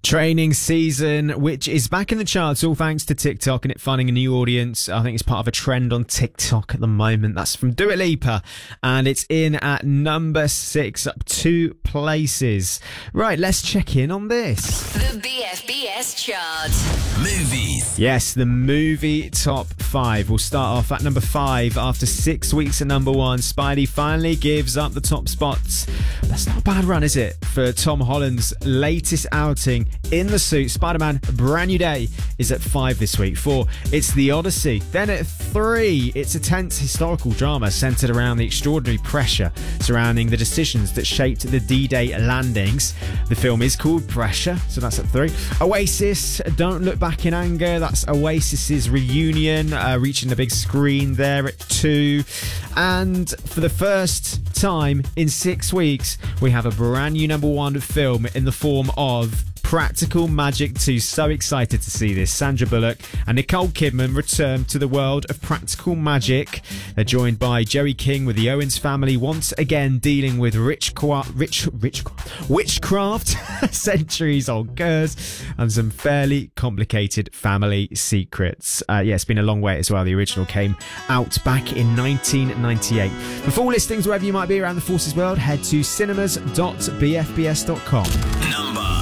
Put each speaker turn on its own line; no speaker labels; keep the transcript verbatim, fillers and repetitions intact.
Training Season, which is back in the charts, all thanks to TikTok and it finding a new audience. I think it's part of a trend on TikTok at the moment. That's from Dua Lipa, and it's in at number six, up two places. Right, let's check in on this.
The B F B S chart.
Movies.
Yes, the movie top five. We'll start off at number five. After six weeks at number one, Spidey finally gives up the top spots. That's not a bad run, is it? For Tom Holland's latest outing in the suit, Spider-Man A Brand New Day is at five this week. Four, it's The Odyssey. Then at three, it's a tense historical drama centered around the extraordinary pressure surrounding the decisions that shaped the D-Day landings. The film is called Pressure, so that's at three. Oasis, Don't Look Back in Anger. That's Oasis's reunion, uh, reaching the big screen there at two. And for the first time in six weeks, we have a brand new number one film in the form of Practical Magic two. So excited to see this. Sandra Bullock and Nicole Kidman return to the world of practical magic. They're joined by Jerry King with the Owens family once again dealing with rich, qua- rich, rich witchcraft, centuries old curse, and some fairly complicated family secrets. Uh, yeah, it's been a long wait as well. The original came out back in nineteen ninety-eight. For full listings wherever you might be around the Forces world, head to cinemas dot b f b s dot com.
Number